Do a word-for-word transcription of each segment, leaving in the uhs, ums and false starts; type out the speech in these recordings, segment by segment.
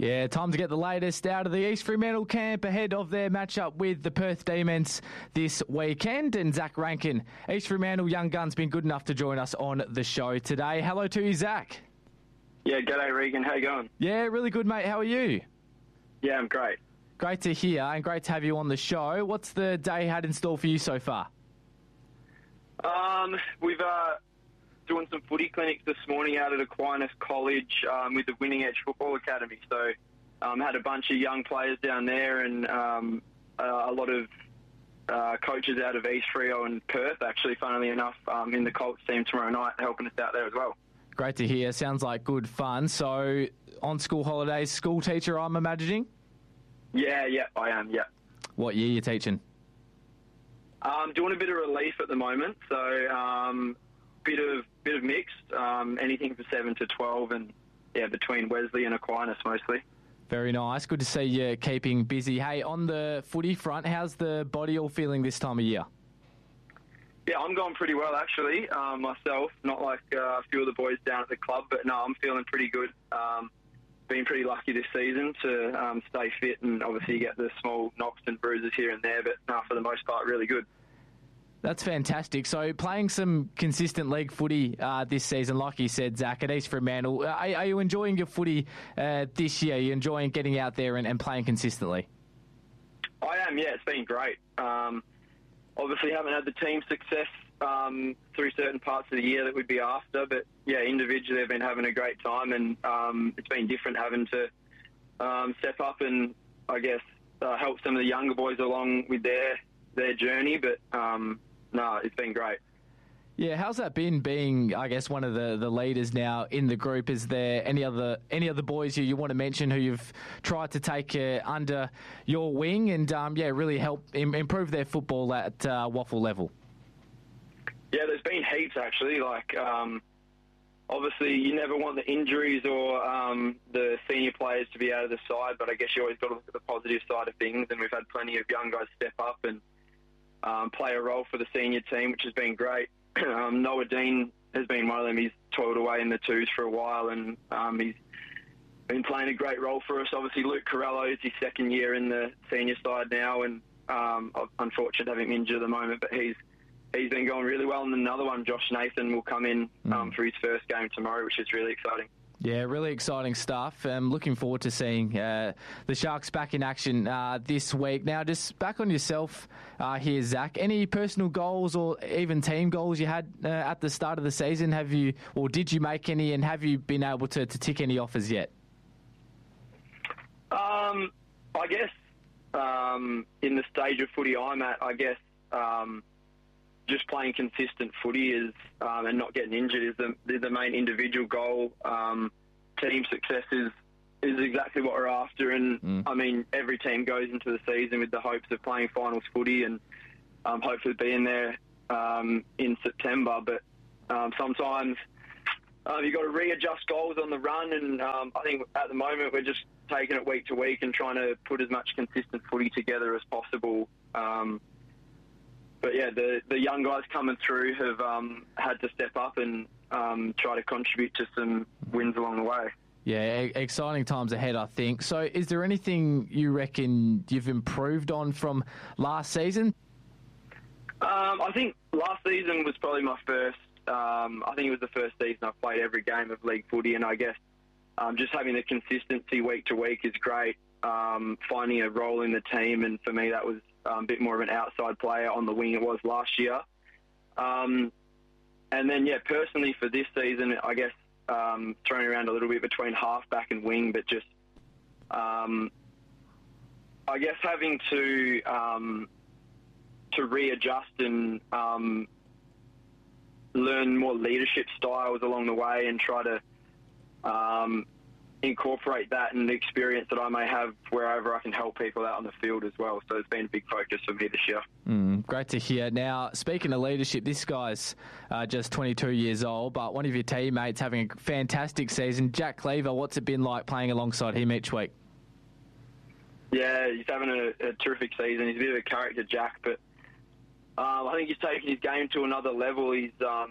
Yeah, time to get the latest out of the East Fremantle camp ahead of their matchup with the Perth Demons this weekend. And Zach Rankin, East Fremantle young gun's been good enough to join us on the show today. Hello to you, Zach. Yeah, g'day Regan, how you going? Yeah, really good, mate. How are you? Yeah, I'm great. Great to hear and great to have you on the show. What's the day had in store for you so far? Um, we've uh, doing some footy clinics this morning out at Aquinas College um, with the Winning Edge Football Academy. So um, had a bunch of young players down there and um, uh, a lot of uh, coaches out of East Freo and Perth, actually, funnily enough, um, in the Colts team tomorrow night, helping us out there as well. Great to hear. Sounds like good fun. So on school holidays, school teacher, I'm imagining? Yeah, yeah, I am, yeah. What year are you teaching? I'm doing a bit of relief at the moment, so um, bit of bit of mixed, um, anything from seven to twelve, and yeah, between Wesley and Aquinas mostly. Very nice. Good to see you keeping busy. Hey, on the footy front, how's the body all feeling this time of year? Yeah, I'm going pretty well actually, um, myself. Not like uh, a few of the boys down at the club, but no, I'm feeling pretty good. Um, been pretty lucky this season to um, stay fit, and obviously you get the small knocks and bruises here and there, but no, for the most part, really good. That's fantastic. So playing some consistent league footy uh, this season, like you said, Zach, at East Fremantle, are, are you enjoying your footy uh, this year? Are you enjoying getting out there and, and playing consistently? I am, yeah, it's been great. Um, obviously haven't had the team success um, through certain parts of the year that we'd be after, but yeah, individually I've been having a great time, and um, it's been different having to um, step up and, I guess, uh, help some of the younger boys along with their their journey, but um, no, it's been great. Yeah, how's that been being, I guess, one of the, the leaders now in the group? Is there any other any other boys you, you want to mention who you've tried to take uh, under your wing and, um, yeah, really help im- improve their football at uh, waffle level? Yeah, there's been heaps, actually. Like, um, obviously, you never want the injuries or um, the senior players to be out of the side, but I guess you always got to look at the positive side of things, and we've had plenty of young guys step up and um, play a role for the senior team, which has been great. um, Noah Dean has been one of them. He's toiled away in the twos for a while, and um, he's been playing a great role for us. Obviously, Luke Corello is his second year in the senior side now, and um, I'm unfortunate to have him injured at the moment, but he's he's been going really well. And another one, Josh Nathan, will come in um, Mm. for his first game tomorrow, which is really exciting. Yeah, really exciting stuff. I'm looking forward to seeing uh, the Sharks back in action uh, this week. Now, just back on yourself uh, here, Zach. Any personal goals or even team goals you had uh, at the start of the season? Have you, or did you make any, and have you been able to, to tick any offers yet? Um, I guess um, in the stage of footy I'm at, I guess um, just playing consistent footy is um, and not getting injured is the, is the main individual goal. Um, team success is, is exactly what we're after, and Mm. I mean, every team goes into the season with the hopes of playing finals footy and um, hopefully being there um, in September, but um, sometimes uh, you've got to readjust goals on the run, and um, I think at the moment we're just taking it week to week and trying to put as much consistent footy together as possible. Um, But yeah, the the young guys coming through have um, had to step up and um, try to contribute to some wins along the way. Yeah, e- exciting times ahead, I think. So is there anything you reckon you've improved on from last season? Um, I think last season was probably my first, um, I think it was the first season I've played every game of league footy, and I guess um, just having the consistency week to week is great, um, finding a role in the team, and for me that was Um, a bit more of an outside player on the wing it was last year. Um, and then, yeah, personally for this season, I guess um, throwing around a little bit between half-back and wing, but just, um, I guess, having to um, to readjust and um, learn more leadership styles along the way and try to um, incorporate that and the experience that I may have wherever I can help people out on the field as well. So it's been a big focus for me this year. Mm, great to hear. Now, speaking of leadership, this guy's uh, just twenty-two years old, but one of your teammates having a fantastic season. Jack Cleaver, what's it been like playing alongside him each week? Yeah, he's having a, a terrific season. He's a bit of a character, Jack, but um, I think he's taken his game to another level. He's um,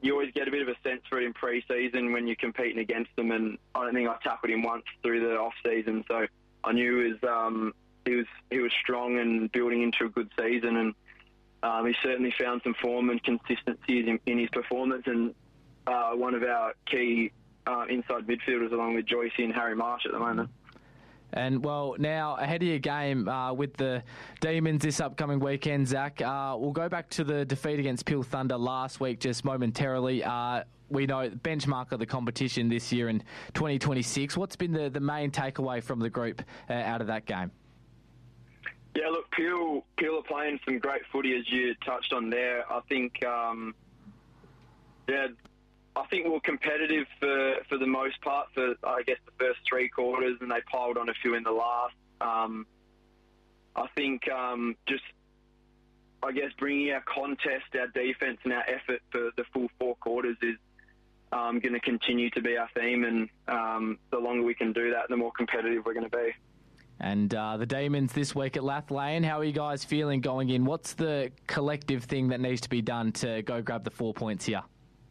you always get a bit of a sense for it in pre-season when you're competing against them, and I don't think I tackled him once through the off-season, so I knew he was, um, he was, he was strong and building into a good season, and um, he certainly found some form and consistency in, in his performance, and uh, one of our key uh, inside midfielders along with Joycey and Harry Marsh at the moment. And, well, now, ahead of your game uh, with the Demons this upcoming weekend, Zach, uh, we'll go back to the defeat against Peel Thunder last week just momentarily. Uh, we know the benchmark of the competition this year in twenty twenty-six. What's been the, the main takeaway from the group uh, out of that game? Yeah, look, Peel, Peel are playing some great footy, as you touched on there. I think, um, yeah... I think we were competitive for, for the most part for, I guess, the first three quarters, and they piled on a few in the last. Um, I think um, just, I guess, bringing our contest, our defence and our effort for the full four quarters is um, going to continue to be our theme, and um, the longer we can do that, the more competitive we're going to be. And uh, the Demons this week at Lath Lane, how are you guys feeling going in? What's the collective thing that needs to be done to go grab the four points here?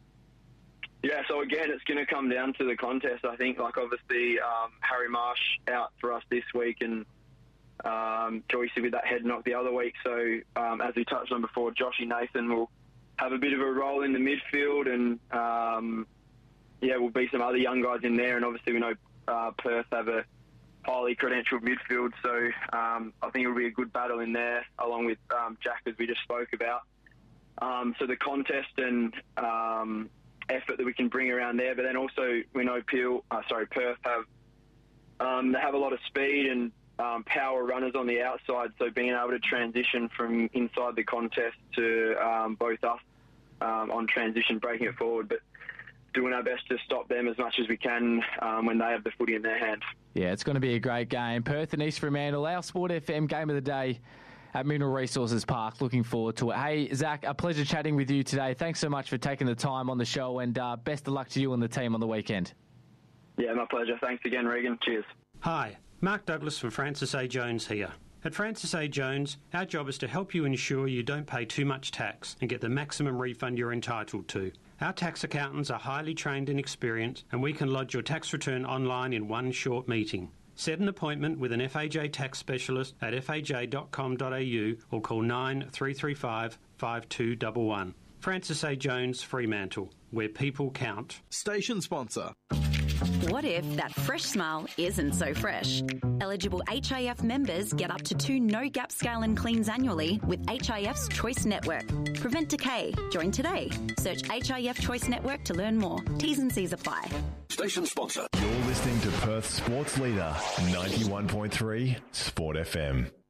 Yeah, so again, it's going to come down to the contest. I think, like, obviously, um, Harry Marsh out for us this week, and um, Joycey with that head knock the other week. So, um, as we touched on before, Joshy Nathan will have a bit of a role in the midfield, and um, yeah, will be some other young guys in there. And obviously, we know uh, Perth have a highly credentialed midfield, so um, I think it'll be a good battle in there, along with um, Jack, as we just spoke about. Um, so the contest and um, effort that we can bring around there, but then also we know Peel, uh, sorry, Perth have um, they have a lot of speed and um, power runners on the outside, so being able to transition from inside the contest to um, both us um, on transition, breaking it forward, but doing our best to stop them as much as we can um, when they have the footy in their hand. Yeah, it's going to be a great game. Perth and East Fremantle, our Sport F M game of the day at Mineral Resources Park. Looking forward to it. Hey, Zach, a pleasure chatting with you today. Thanks so much for taking the time on the show, and uh, best of luck to you and the team on the weekend. Yeah, my pleasure. Thanks again, Regan. Cheers. Hi, Mark Douglas from Francis A. Jones here. At Francis A. Jones, our job is to help you ensure you don't pay too much tax and get the maximum refund you're entitled to. Our tax accountants are highly trained and experienced, and we can lodge your tax return online in one short meeting. Set an appointment with an F A J tax specialist at f a j dot com dot a u or call nine three three five, five two one one. Francis A. Jones, Fremantle, where people count. Station sponsor. What if that fresh smile isn't so fresh? Eligible H I F members get up to two no-gap scale and cleans annually with H I F's Choice Network. Prevent decay. Join today. Search H I F Choice Network to learn more. T's and C's apply. Station sponsor. You're listening to Perth Sports Leader, ninety-one point three Sport F M.